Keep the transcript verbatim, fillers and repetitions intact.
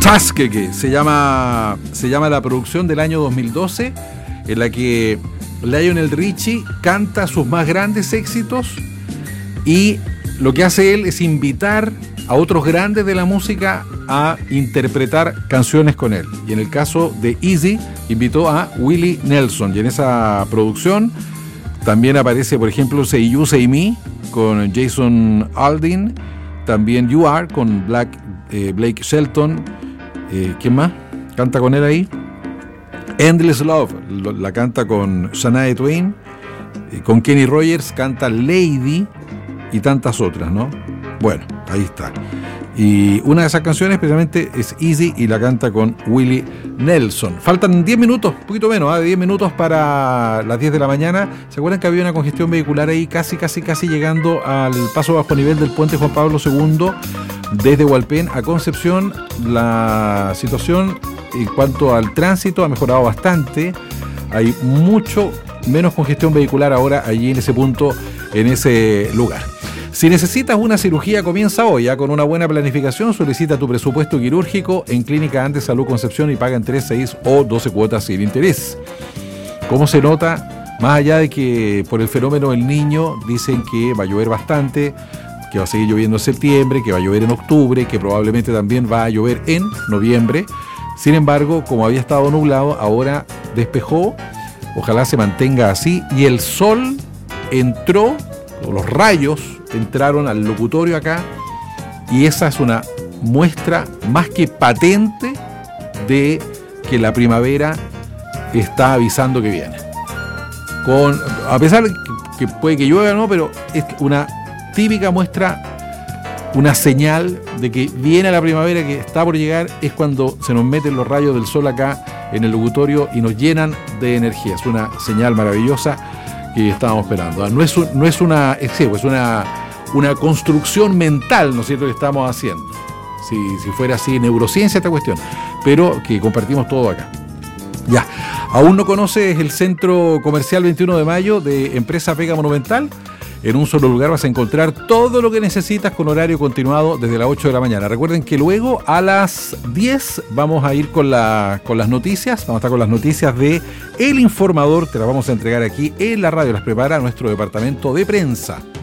Tuskegee se llama, se llama la producción del año dos mil doce, en la que Lionel Richie canta sus más grandes éxitos y lo que hace él es invitar a otros grandes de la música a interpretar canciones con él. Y en el caso de Easy, invitó a Willie Nelson. Y en esa producción también aparece, por ejemplo, Say You, Say Me, con Jason Aldean. También You Are, con Black, eh, Blake Shelton. Eh, ¿Quién más canta con él ahí? Endless Love, la canta con Shania Twain. Eh, con Kenny Rogers canta Lady y tantas otras, ¿no? Bueno, ahí está. Y una de esas canciones precisamente es Easy y la canta con Willie Nelson. Faltan diez minutos, un poquito menos, ¿eh? diez minutos para las diez de la mañana. ¿Se acuerdan que había una congestión vehicular ahí casi, casi, casi llegando al paso bajo nivel del puente Juan Pablo segundo desde Hualpén a Concepción? La situación en cuanto al tránsito ha mejorado bastante. Hay mucho menos congestión vehicular ahora allí en ese punto, en ese lugar. Si necesitas una cirugía, comienza hoy. ¿eh? Con una buena planificación, solicita tu presupuesto quirúrgico en Clínica Andes Salud Concepción y paga en tres, seis o doce cuotas sin interés. ¿Cómo se nota? Más allá de que por el fenómeno del Niño dicen que va a llover bastante, que va a seguir lloviendo en septiembre, que va a llover en octubre, que probablemente también va a llover en noviembre. Sin embargo, como había estado nublado, ahora despejó. Ojalá se mantenga así. Y el sol entró, o los rayos entraron al locutorio acá, y esa es una muestra más que patente de que la primavera está avisando que viene. Con, a pesar que puede que llueva, ¿no? Pero es una típica muestra, una señal de que viene la primavera, que está por llegar, es cuando se nos meten los rayos del sol acá en el locutorio y nos llenan de energía. Es una señal maravillosa que estábamos esperando. No es, un, no es una, es, es una, una construcción mental, ¿no es cierto?, que estamos haciendo. Si, si fuera así, neurociencia esta cuestión, pero que compartimos todo acá. Ya, ¿aún no conoces el Centro Comercial veintiuno de mayo de Empresa Pega Monumental? En un solo lugar vas a encontrar todo lo que necesitas con horario continuado desde las ocho de la mañana. Recuerden que luego a las diez vamos a ir con, la, con las noticias. Vamos a estar con las noticias de El Informador. Te las vamos a entregar aquí en la radio. Las prepara nuestro departamento de prensa.